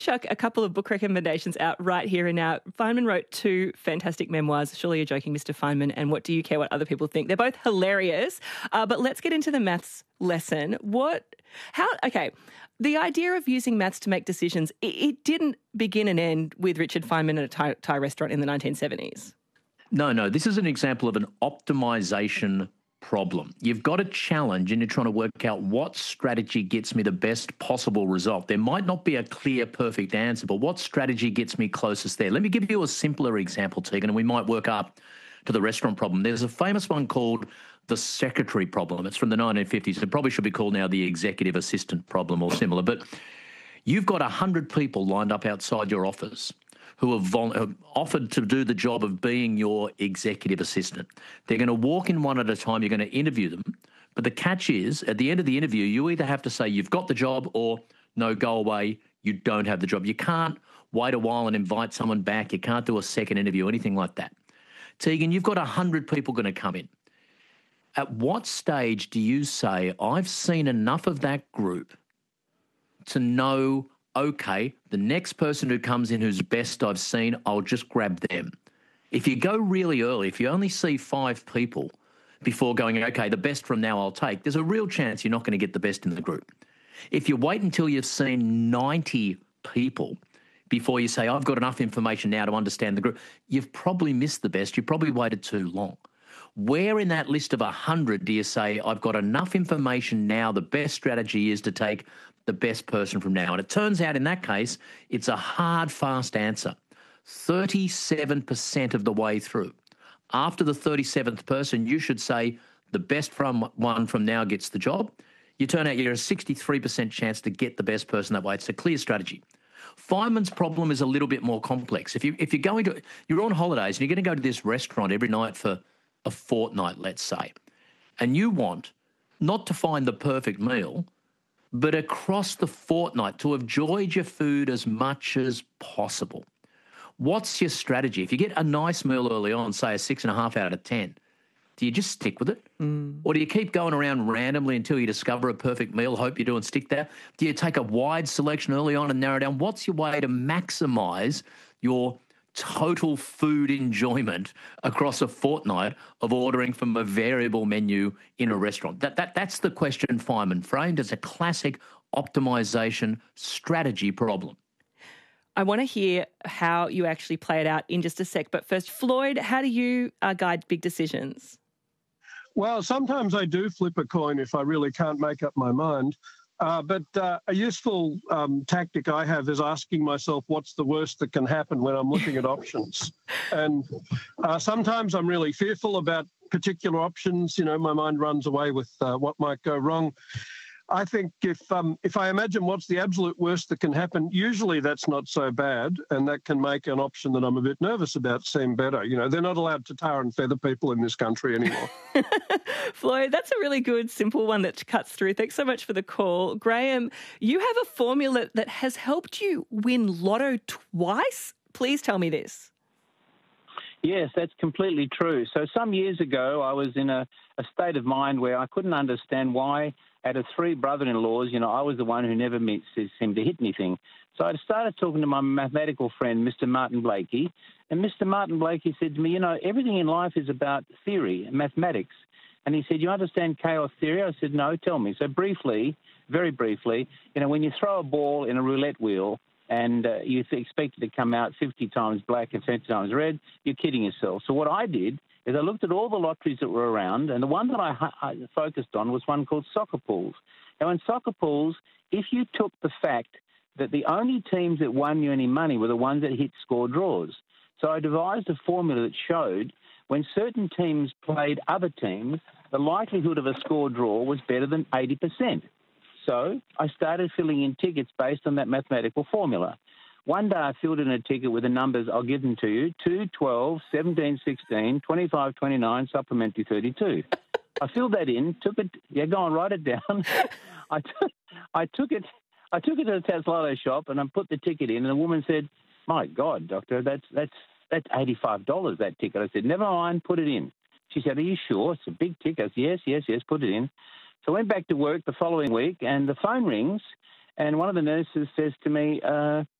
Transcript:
Chuck a couple of book recommendations out right here and now. Feynman wrote two fantastic memoirs, Surely You're Joking, Mr. Feynman, and What Do You Care What Other People Think? They're both hilarious, but let's get into the maths lesson. The idea of using maths to make decisions, it didn't begin and end with Richard Feynman at a Thai restaurant in the 1970s. No. This is an example of an optimization problem. You've got a challenge and you're trying to work out what strategy gets me the best possible result. There might not be a clear, perfect answer, but what strategy gets me closest there? Let me give you a simpler example, Tegan, and we might work up to the restaurant problem. There's a famous one called the secretary problem. It's from the 1950s. It probably should be called now the executive assistant problem or similar. But you've got 100 people lined up outside your office who have offered to do the job of being your executive assistant. They're going to walk in one at a time. You're going to interview them. But the catch is, at the end of the interview, you either have to say you've got the job or no, go away, you don't have the job. You can't wait a while and invite someone back. You can't do a second interview, anything like that. Tegan, you've got 100 people going to come in. At what stage do you say, I've seen enough of that group to know, okay, the next person who comes in who's best I've seen, I'll just grab them? If you go really early, if you only see 5 people before going, okay, the best from now I'll take, there's a real chance you're not going to get the best in the group. If you wait until you've seen 90 people before you say, I've got enough information now to understand the group, you've probably missed the best. You probably waited too long. Where in that list of 100 do you say, I've got enough information now, the best strategy is to take the best person from now? And it turns out in that case, it's a hard, fast answer. 37% of the way through. After the 37th person, you should say the best one from now gets the job. You turn out you're a 63% chance to get the best person that way. It's a clear strategy. Feynman's problem is a little bit more complex. If you're on holidays and you're going to go to this restaurant every night for a fortnight, let's say, and you want not to find the perfect meal, but across the fortnight to have enjoyed your food as much as possible. What's your strategy? If you get a nice meal early on, say a 6.5 out of 10, do you just stick with it? Or do you keep going around randomly until you discover a perfect meal, hope you do and stick there? Do you take a wide selection early on and narrow down? What's your way to maximise your total food enjoyment across a fortnight of ordering from a variable menu in a restaurant? That's the question Feynman framed as a classic optimization strategy problem. I want to hear how you actually play it out in just a sec. But first, Floyd, how do you guide big decisions? Well, sometimes I do flip a coin if I really can't make up my mind. But a useful tactic I have is asking myself what's the worst that can happen when I'm looking at options. And sometimes I'm really fearful about particular options. You know, my mind runs away with what might go wrong. I think if I imagine what's the absolute worst that can happen, usually that's not so bad, and that can make an option that I'm a bit nervous about seem better. You know, they're not allowed to tar and feather people in this country anymore. Floyd, that's a really good, simple one that cuts through. Thanks so much for the call. Graham, you have a formula that has helped you win Lotto twice. Please tell me this. Yes, that's completely true. So some years ago, I was in a state of mind where I couldn't understand why, out of 3 brother-in-laws, you know, I was the one who never seemed to hit anything. So I started talking to my mathematical friend, Mr. Martin Blakey, and Mr. Martin Blakey said to me, you know, everything in life is about theory and mathematics. And he said, you understand chaos theory? I said, no, tell me. So briefly, very briefly, you know, when you throw a ball in a roulette wheel, and you expect it to come out 50 times black and 50 times red, you're kidding yourself. So what I did is I looked at all the lotteries that were around, and the one that I focused on was one called soccer pools. Now, in soccer pools, if you took the fact that the only teams that won you any money were the ones that hit score draws. So I devised a formula that showed when certain teams played other teams, the likelihood of a score draw was better than 80%. So I started filling in tickets based on that mathematical formula. One day I filled in a ticket with the numbers, I'll give them to you, 2, 12, 17, 16, 25, 29, supplementary 32. I filled that in, took it, go on, write it down. I took it to the Taslotto shop and I put the ticket in, and the woman said, my God, doctor, that's $85, that ticket. I said, never mind, put it in. She said, are you sure? It's a big ticket. I said, yes, put it in. So I went back to work the following week, and the phone rings, and one of the nurses says to me,